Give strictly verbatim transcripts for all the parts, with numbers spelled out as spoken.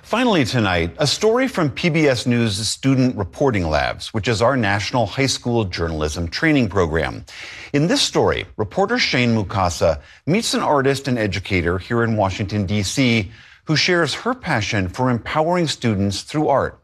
Finally tonight, a story from P B S News Student Reporting Labs, which is our national high school journalism training program. In this story, reporter Shane Mukasa meets an artist and educator here in Washington, D C, who shares her passion for empowering students through art.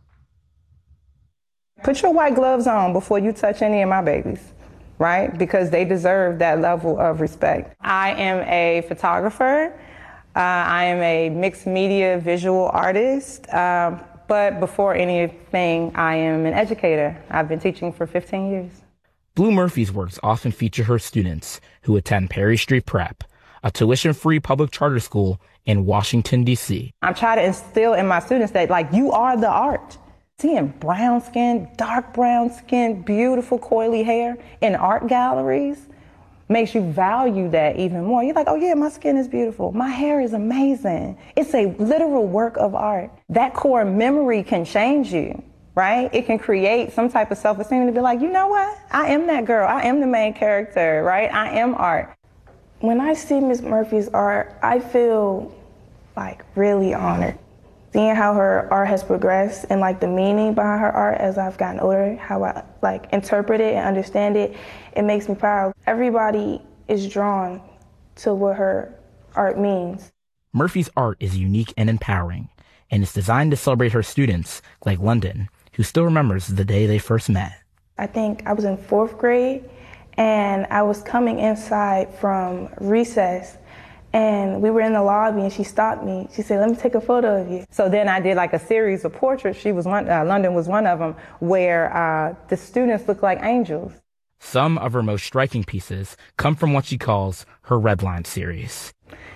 Put your white gloves on before you touch any of my babies, right? Because they deserve that level of respect. I am a photographer. Uh, I am a mixed media visual artist, um, but before anything, I am an educator. I've been teaching for fifteen years. Blue Murphy's works often feature her students who attend Perry Street Prep, a tuition-free public charter school in Washington, D C. I try to instill in my students that, like, you are the art. Seeing brown skin, dark brown skin, beautiful coily hair in art galleries makes you value that even more. You're like, oh yeah, my skin is beautiful. My hair is amazing. It's a literal work of art. That core memory can change you, right? It can create some type of self-esteem to be like, you know what? I am that girl. I am the main character, right? I am art. When I see Miz Murphy's art, I feel like really honored. Seeing how her art has progressed and like the meaning behind her art as I've gotten older, how I like interpret it and understand it, it makes me proud. Everybody is drawn to what her art means. Murphy's art is unique and empowering, and it's designed to celebrate her students, like London, who still remembers the day they first met. I think I was in fourth grade, and I was coming inside from recess, and we were in the lobby, and she stopped me. She said, let me take a photo of you. So then I did like a series of portraits. She was one, uh, London was one of them, where uh, the students looked like angels. Some of her most striking pieces come from what she calls her Redline series.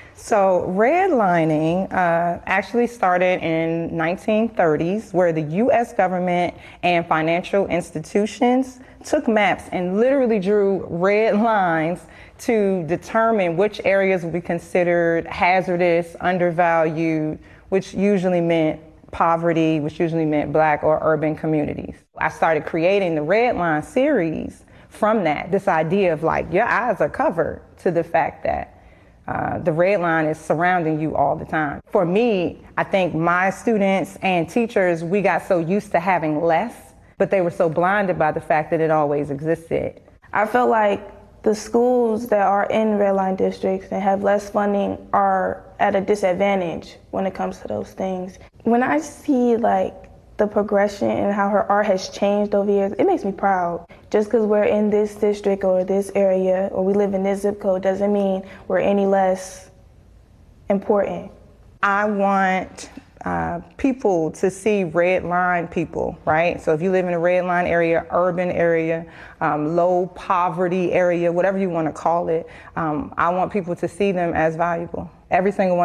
So redlining uh, actually started in nineteen thirties, where the U S government and financial institutions took maps and literally drew red lines to determine which areas would be considered hazardous, undervalued, which usually meant poverty, which usually meant Black or urban communities. I started creating the Redline series from that, this idea of like, your eyes are covered to the fact that Uh, the red line is surrounding you all the time. For me, I think my students and teachers, we got so used to having less, but they were so blinded by the fact that it always existed. I feel like the schools that are in red line districts and have less funding are at a disadvantage when it comes to those things. When I see like the progression and how her art has changed over years, it makes me proud. Just because we're in this district or this area or we live in this zip code doesn't mean we're any less important. I want uh, people to see red line people, right? So if you live in a red line area, urban area, um, low poverty area, whatever you want to call it, um, I want people to see them as valuable. Every single one.